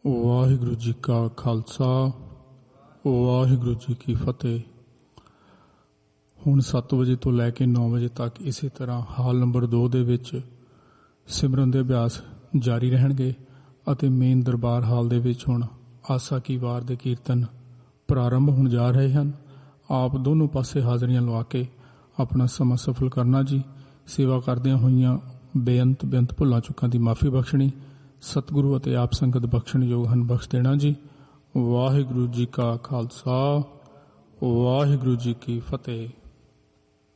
ਵਾਹਿਗੁਰੂ ਜੀ ਕਾ ਖਾਲਸਾ ਵਾਹਿਗੁਰੂ ਜੀ ਕੀ ਫਤਿਹ। ਹੁਣ 7 ਵਜੇ ਤੋਂ ਲੈ ਕੇ 9 ਵਜੇ ਤੱਕ ਇਸੇ ਤਰ੍ਹਾਂ ਹਾਲ ਨੰਬਰ 2 ਦੇ ਵਿੱਚ ਸਿਮਰਨ ਦੇ ਅਭਿਆਸ ਜਾਰੀ ਰਹਿਣਗੇ ਅਤੇ ਮੇਨ ਦਰਬਾਰ ਹਾਲ ਦੇ ਵਿੱਚ ਹੁਣ ਆਸਾ ਕੀ ਵਾਰ ਦੇ ਕੀਰਤਨ ਪ੍ਰਾਰੰਭ ਹੋਣ ਜਾ ਰਹੇ ਹਨ। ਆਪ ਦੋਨੋਂ ਪਾਸੇ ਹਾਜ਼ਰੀਆਂ ਲਵਾ ਕੇ ਆਪਣਾ ਸਮਾਂ ਸਫਲ ਕਰਨਾ ਜੀ। ਸੇਵਾ ਕਰਦਿਆਂ ਹੋਈਆਂ ਬੇਅੰਤ ਭੁੱਲਾਂ ਚੁੱਕਾਂ ਦੀ ਮਾਫੀ ਬਖਸ਼ਣੀ। ਸਤਿਗੁਰੂ ਅਤੇ ਆਪ ਸੰਗਤ ਬਖਸ਼ਣਯੋਗ ਹਨ, ਬਖਸ਼ ਦੇਣਾ ਜੀ। ਵਾਹਿਗੁਰੂ ਜੀ ਕਾ ਖਾਲਸਾ ਵਾਹਿਗੁਰੂ ਜੀ ਕੀ ਫਤਿਹ।